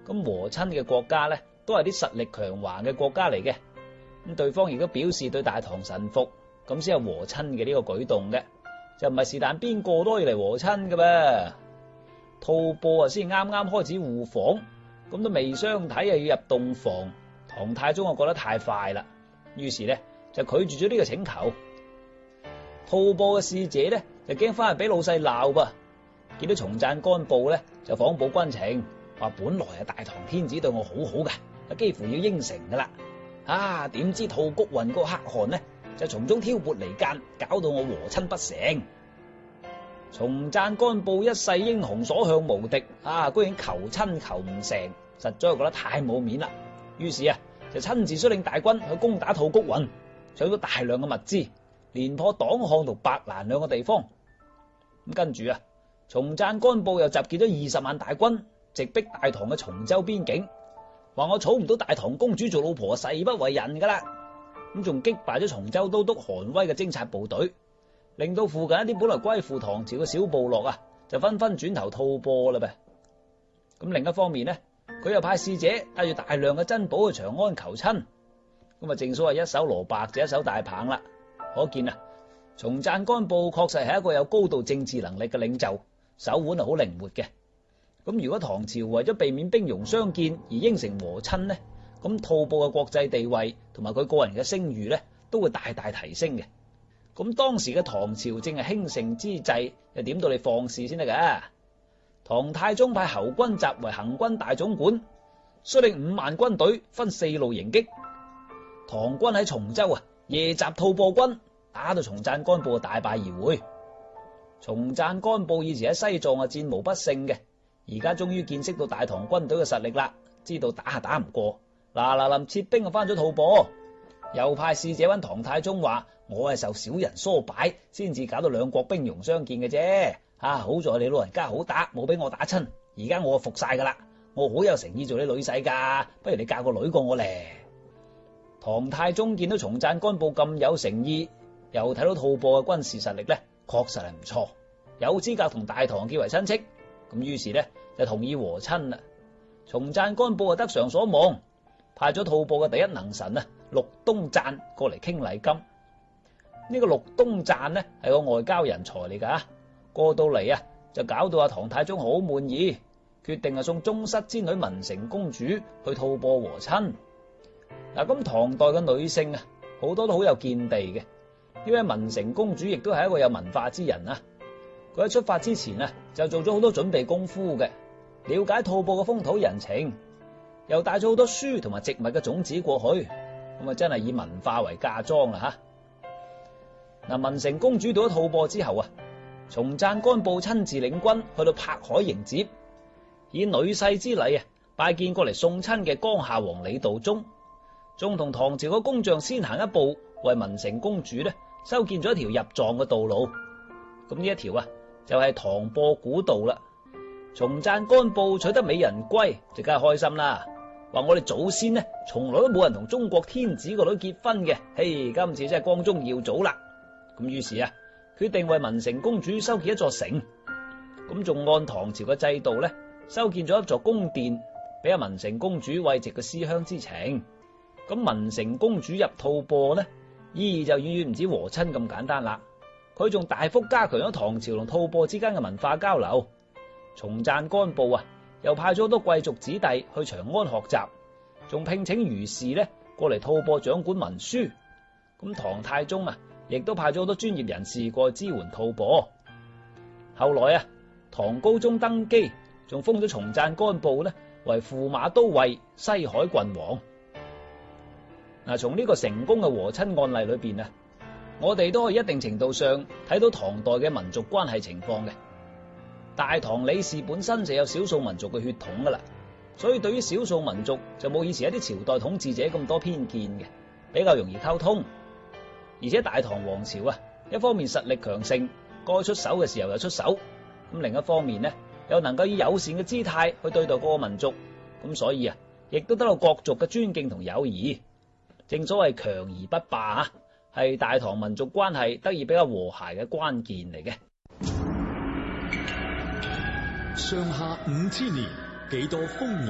咁和親嘅國家咧，都係啲實力強橫嘅國家嚟嘅。咁對方亦都表示對大唐臣服，咁先有和親嘅呢個舉動嘅，就唔係是但邊個都要嚟和親嘅噃。吐蕃啊，先啱啱開始互訪，咁都未相睇啊，要入洞房。唐太宗啊覺得太快啦，於是咧就拒絕咗呢個請求。吐蕃嘅使者咧就驚翻去俾老細鬧噃，見到松贊干布咧就訪報軍情，話本來啊大唐天子對我好好嘅，幾乎要應承噶啦。點知吐谷渾嗰個可汗呢就從中挑撥離間，搞到我和親不成。松贊干布一世英雄所向無敵，居然求親求唔成，實在覺得太冇面啦。於是啊就親自率領大軍去攻打吐谷渾，搶咗大量嘅物資，連破黨項同白蘭兩個地方。咁跟住啊，松贊干布又集結咗20萬大軍，直逼大唐嘅松州邊境，話我娶唔到大唐公主做老婆，誓不為人噶啦。咁仲擊敗咗松州都督韓威嘅偵察部隊，令到附近一啲本來歸附唐朝嘅小部落啊，就紛紛轉投吐蕃啦噃。咁另一方面呢，佢又派使者帶住大量嘅珍寶去長安求親。咁啊，正所謂一手蘿蔔就一手大棒啦。可見啊，松贊干布確實係一個有高度政治能力嘅領袖，手腕係好靈活嘅。咁如果唐朝為咗避免兵戎相見而應承和親呢，咁吐蕃嘅國際地位同埋佢個人嘅聲譽呢，都會大大提升嘅。咁當時嘅唐朝正係興盛之際，又點到你放肆先得噶？唐太宗派侯君集為行軍大總管，率領5萬軍隊分4路迎擊。唐軍喺松州啊夜襲吐蕃軍，打到松贊干布大敗而回。松贊干布以前喺西藏啊戰無不勝嘅，而家終於見識到大唐軍隊嘅實力啦，知道打唔過，臨撤兵啊翻咗吐蕃，又派使者揾唐太宗話：我係受小人唆擺，先至搞到兩國兵戎相見嘅啫。好在你老人家好打，冇俾我打親，而家我服晒噶啦，我好有誠意做你女婿噶，不如你嫁個女過我咧。唐太宗見到松贊干布咁有誠意，又睇到吐蕃嘅軍事實力咧，確實係唔錯，有資格同大唐結為親戚，咁於是咧就同意和親啦。松贊干布啊得償所望，派咗吐蕃嘅第一能臣啊陸東贊過嚟傾禮金。呢個陸東贊呢係個外交人才嚟噶，過到嚟啊就搞到阿唐太宗好滿意，決定送宗室之女文成公主去吐蕃和親。咁唐代嘅女性啊，好多都好有見地嘅，因為文成公主亦都係一個有文化之人啊。佢喺出發之前啊，就做咗好多準備功夫嘅，了解吐蕃嘅風土人情，又帶咗好多書同埋植物嘅種子過去，咁啊真係以文化為嫁妝啦吓。文成公主到咗吐蕃之後啊，松贊干布親自領軍去到柏海迎接，以女婿之禮啊拜見過嚟送親嘅江夏王李道宗，仲同唐朝嘅工匠先行一步，為文成公主咧修建咗一條入藏嘅道路。咁呢一條啊就係唐蕃古道啦。松贊干布娶得美人歸，就梗係開心啦，話我哋祖先呢從來都冇人同中國天子個女結婚嘅，今次真係光宗耀祖啦。咁於是啊決定為文成公主修建一座城，咁仲按唐朝嘅制度咧修建咗一座宮殿，俾阿文成公主慰藉個思鄉之情。咁文成公主入吐蕃呢，意義就遠遠唔止和親咁簡單啦。佢仲大幅加強咗唐朝同吐蕃之間嘅文化交流。松贊干布啊，又派咗好多貴族子弟去長安學習，仲聘請儒士呢過嚟吐蕃掌管文書。咁唐太宗啊，亦都派咗好多專業人士過去支援吐蕃。後來啊，唐高宗登基，仲封咗松贊干布呢為駙馬都尉、西海郡王。從呢個成功嘅和親案例裏邊啊，我哋都可以一定程度上睇到唐代嘅民族關係情況嘅。大唐李氏本身就有少數民族嘅血統噶啦，所以對於少數民族就冇以前一啲朝代統治者咁多偏見嘅，比較容易溝通。而且大唐王朝啊，一方面實力強盛，該出手嘅時候又出手，咁另一方面呢，又能夠以友善嘅姿態去對待各個民族，咁所以啊，亦都得到各族嘅尊敬同友誼。正所謂強而不霸啊，係大唐民族關係得以比較和諧嘅關鍵嚟嘅。 上下5000年，幾多豐年